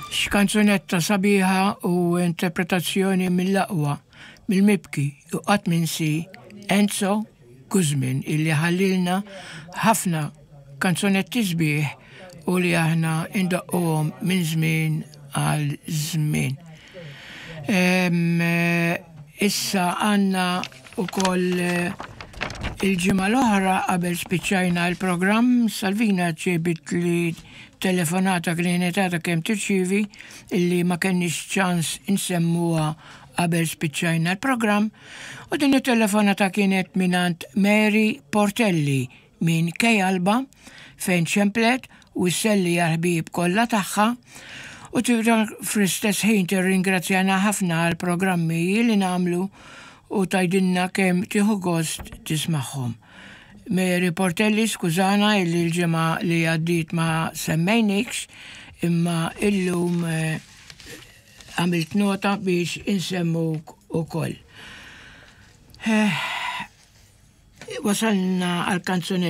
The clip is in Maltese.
X'kanzunetta sabiħa u interpretazzjoni mill-aqwa mill-mibki u qatt minsi Enzo Guzmin illi ħallilna ħafna kanzunetti sbieħ u li aħna indaqquhom minn żmien għal żmien. Issa għandna wkoll il-ġimgħa l-oħra qabel spiċċajna l-programm Salvina ġiebit li telefonata klinitata kemm tirċievi illi ma kenniex ċans insemmuha qabel spiċċajna l-programm u din it-telefonata kienet minant Mary Portelli minn Kejjalba fejn ċemplet u selli ħbieb kollha tagħha u tibda fl-istess ħin tirringrazzjana ħafna għall programmi li nagħmlu u tajdinna kemm tieħu gost tismagħhom. Mary Portelli skużana illi l-ġimgħa li għaddiet ma semmejnikx imma illum għamilt nota biex insemmuk ukoll. Wasalna għal kanzunetti